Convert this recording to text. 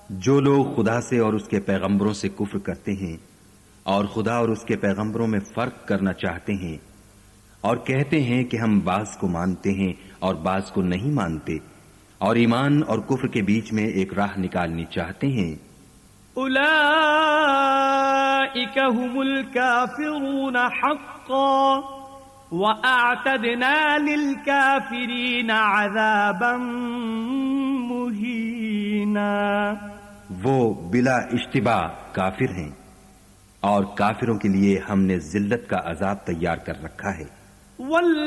जो लोग खुदा से और उसके पैगंबरों से कुफ्र करते हैं और खुदा और उसके पैगंबरों में फर्क करना चाहते हैं और कहते हैं कि हम बाज को मानते हैं और बाज को नहीं मानते और ईमान और कुफ्र के बीच में एक राह निकालनी चाहते हैं, उलाइका हुमुल काफिरून हक्का व अअतदना लिल काफिरीन अज़ाबन मुहीना। वो बिला इश्तिबा काफिर हैं और काफिरों के लिए हमने जिल्लत का अजाब तैयार कर रखा है।